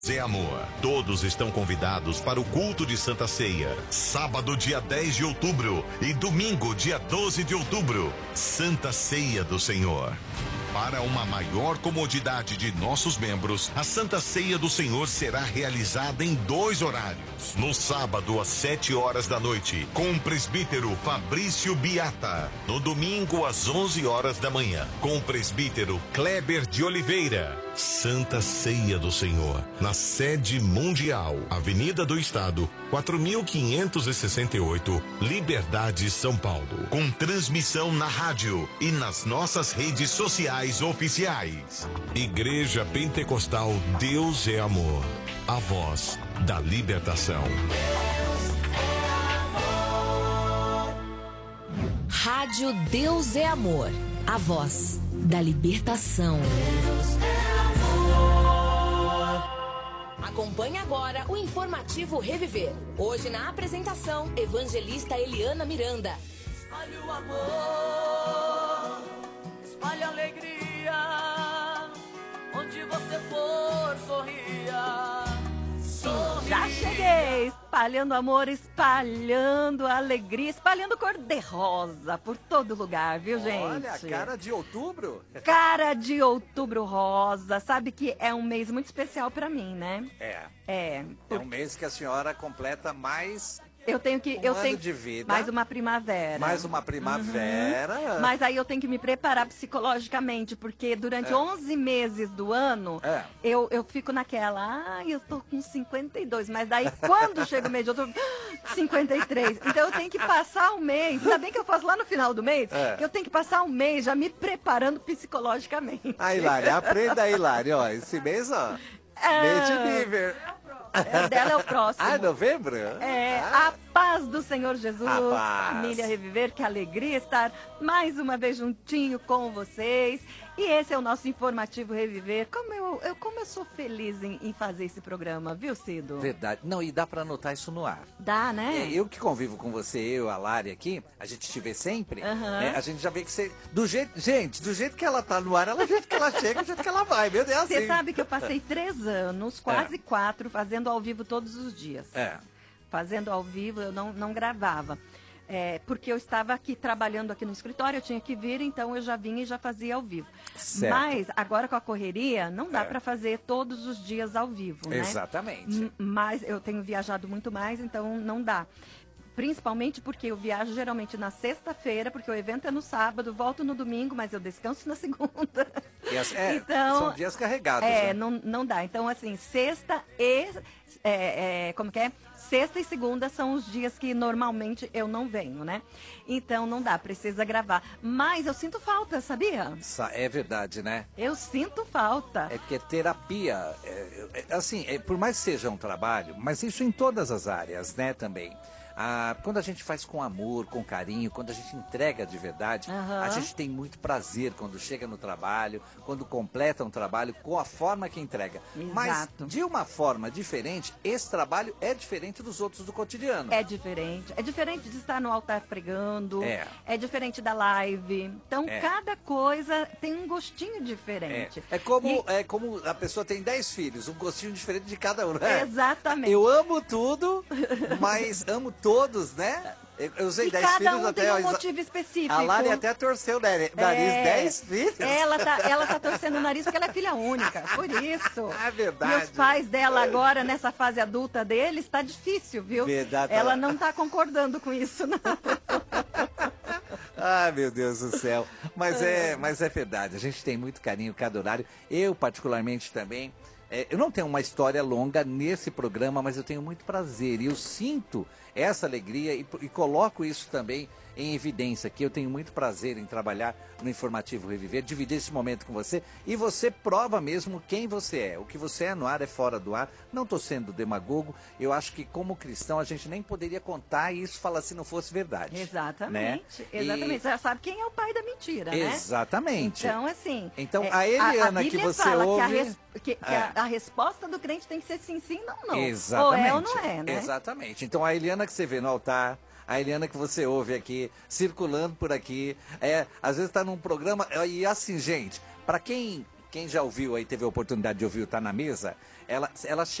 Zé Amor, todos estão convidados para o culto de Santa Ceia, sábado dia 10 de outubro e domingo dia 12 de outubro, Santa Ceia do Senhor. Para uma maior comodidade de nossos membros, a Santa Ceia do Senhor será realizada em 2 horários. No sábado, às 7 horas da noite, com o presbítero Fabrício Biata. No domingo, às 11 horas da manhã, com o presbítero Kleber de Oliveira. Santa Ceia do Senhor, na sede mundial, Avenida do Estado, 4568, Liberdade, São Paulo. Com transmissão na rádio e nas nossas redes sociais oficiais. Igreja Pentecostal Deus é Amor, a voz da libertação. Rádio Deus é Amor, a voz da libertação. Acompanhe agora o informativo Reviver. Hoje na apresentação, evangelista Eliana Miranda. Espalhe o amor, espalhe a alegria, onde você for, sorria. Já cheguei, espalhando amor, espalhando alegria, espalhando cor de rosa por todo lugar, viu, gente? Olha, cara de outubro. Cara de outubro rosa, sabe que é um mês muito especial pra mim, né? É É um mês que a senhora completa mais eu tenho que ano de vida. mais uma primavera. Mais uma primavera. Uhum. Mas aí eu tenho que me preparar psicologicamente, porque durante 11 meses do ano, eu fico naquela, eu tô com 52, mas daí quando chega o mês de outubro, 53. Então eu tenho que passar o mês, ainda bem que eu faço lá no final do mês, que eu tenho que passar um mês já me preparando psicologicamente. A Hilária, aprenda aí, Hilária, ó, esse mês, ó, mês de nível. Dela é o próximo. Ah, novembro? A paz do Senhor Jesus, A paz. família Reviver, que alegria estar mais uma vez juntinho com vocês. E esse é o nosso informativo Reviver. Como eu sou feliz em fazer esse programa, viu, Cido? Verdade. Não, e dá pra anotar isso no ar. Dá, né? Eu que convivo com você, eu, a Lari aqui, a gente te vê sempre, né? A gente já vê que você... do jeito que ela tá no ar, do jeito que ela chega, do jeito que ela vai, meu Deus. Você sabe que eu passei 3 anos, quase 4, fazendo ao vivo todos os dias. Fazendo ao vivo, eu não gravava. Porque eu estava aqui trabalhando aqui no escritório, eu tinha que vir, então eu já vinha e já fazia ao vivo. Certo. Mas agora com a correria, não dá para fazer todos os dias ao vivo, né? Exatamente. Mas eu tenho viajado muito mais, então não dá. Principalmente porque eu viajo geralmente na sexta-feira, porque o evento é no sábado, volto no domingo, mas eu descanso na segunda. Então, são dias carregados. Né? Não dá. Então, assim, sexta e... como que é? Sexta e segunda são os dias que normalmente eu não venho, né? Então não dá, precisa gravar. Mas eu sinto falta, sabia? É verdade, né? Eu sinto falta. É que é terapia, por mais que seja um trabalho, mas isso em todas as áreas, né, também. Quando a gente faz com amor, com carinho, quando a gente entrega de verdade, a gente tem muito prazer quando chega no trabalho, quando completa um trabalho com a forma que entrega. Exato. Mas de uma forma diferente, esse trabalho é diferente dos outros do cotidiano. É diferente. É diferente de estar no altar pregando. É diferente da live. Então, cada coisa tem um gostinho diferente. É como a pessoa tem 10 filhos, um gostinho diferente de cada um, né? Exatamente. Eu amo tudo, mas amo todos, né? Eu usei 10 filhos cada um até... tem um motivo específico. A Lari até torceu o nariz. 10 filhos? Ela tá torcendo o nariz porque ela é filha única. Por isso. É verdade. E os pais dela agora, nessa fase adulta deles, tá difícil, viu? Verdade. Ela não tá concordando com isso, não. Ai, meu Deus do céu. Mas é verdade. A gente tem muito carinho cada horário. Eu, particularmente, também. Eu não tenho uma história longa nesse programa, mas eu tenho muito prazer. E eu sinto essa alegria e coloco isso também em evidência, que eu tenho muito prazer em trabalhar no Informativo Reviver, dividir esse momento com você, e você prova mesmo quem você é. O que você é no ar é fora do ar. Não estou sendo demagogo, eu acho que como cristão a gente nem poderia contar isso falar se não fosse verdade. Exatamente, né? Exatamente. Você já sabe quem é o pai da mentira, né? Exatamente. Então, assim... Então, a Eliana que você ouve... Que a resposta do crente tem que ser sim, sim, não, não. Exatamente. Ou é ou não é, né? Exatamente. Então, a Eliana que você vê no altar... A Eliana que você ouve aqui, circulando por aqui, às vezes está num programa, e assim, gente, para quem quem já ouviu aí, teve a oportunidade de ouvir o Tá Na Mesa, ela